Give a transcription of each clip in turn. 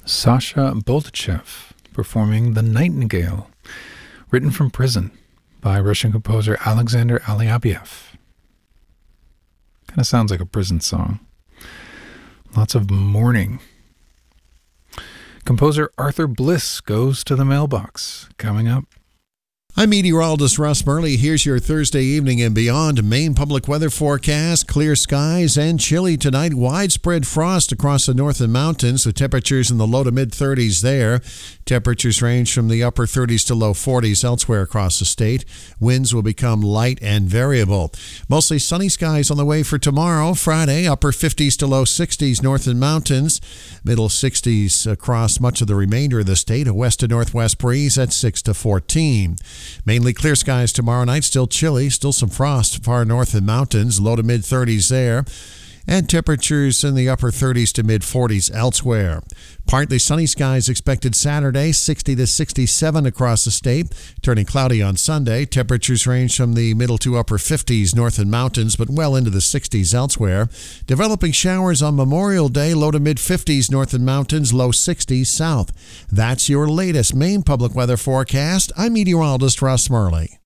Sasha Boltachev performing The Nightingale, written from prison by Russian composer Alexander Alyabiev. Kind of sounds like a prison song. Lots of mourning. Composer Arthur Bliss goes to the mailbox. Coming up. I'm meteorologist Russ Murley. Here's your Thursday evening and beyond Maine public weather forecast. Clear skies and chilly tonight. Widespread frost across the northern mountains with temperatures in the low to mid-30s there. Temperatures range from the upper 30s to low 40s elsewhere across the state. Winds will become light and variable. Mostly sunny skies on the way for tomorrow, Friday. Upper 50s to low 60s northern mountains. Middle 60s across much of the remainder of the state. A west to northwest breeze at 6 to 14. Mainly clear skies tomorrow night, still chilly, still some frost far north in mountains, low to mid-30s there, and temperatures in the upper 30s to mid-40s elsewhere. Partly sunny skies expected Saturday, 60 to 67 across the state, turning cloudy on Sunday. Temperatures range from the middle to upper 50s north in mountains, but well into the 60s elsewhere. Developing showers on Memorial Day, low to mid-50s north in mountains, low 60s south. That's your latest Maine public weather forecast. I'm meteorologist Russ Murley.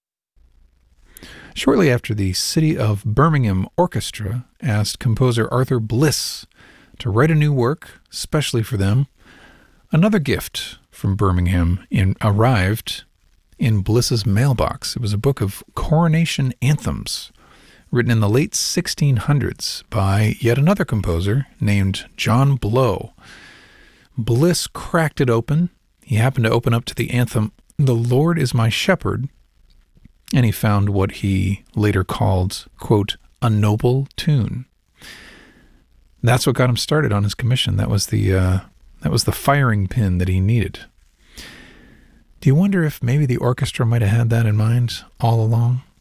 Shortly after the City of Birmingham Orchestra asked composer Arthur Bliss to write a new work, especially for them, another gift from Birmingham arrived in Bliss's mailbox. It was a book of coronation anthems written in the late 1600s by yet another composer named John Blow. Bliss cracked it open. He happened to open up to the anthem, "The Lord is My Shepherd," and he found what he later called, quote, "a noble tune." That's what got him started on his commission. That was the firing pin that he needed. Do you wonder if maybe the orchestra might have had that in mind all along?